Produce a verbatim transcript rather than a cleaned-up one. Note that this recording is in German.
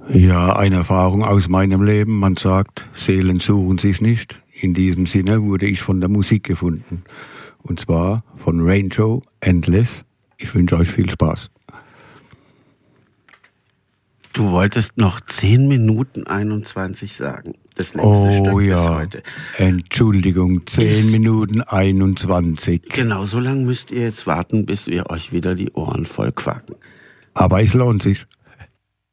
Ja, eine Erfahrung aus meinem Leben. Man sagt, Seelen suchen sich nicht. In diesem Sinne wurde ich von der Musik gefunden. Und zwar von Rancho Endless. Ich wünsche euch viel Spaß. Du wolltest noch zehn Minuten einundzwanzig sagen. Das letzte oh Stück ja, bis heute. Entschuldigung, zehn Minuten einundzwanzig. Genau, so lange müsst ihr jetzt warten, bis wir euch wieder die Ohren voll quaken. Aber es lohnt sich.